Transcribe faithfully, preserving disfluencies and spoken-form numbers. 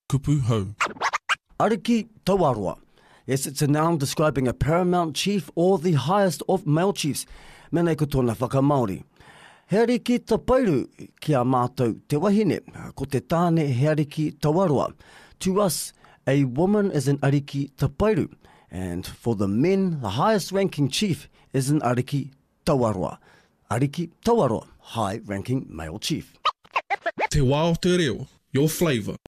Kupu hau. Ariki Tawarua. Yes, it's a noun describing a paramount chief or the highest of male chiefs. Mena ko tōna whakamaori. He ariki tapairu ki a mātou te wahine, ko te tāne he ariki tawarua. To us, a woman is an ariki tapairu, and for the men, the highest ranking chief is an ariki tawarua. Ariki tawarua, high ranking male chief. Te wā o te reo, your flavour.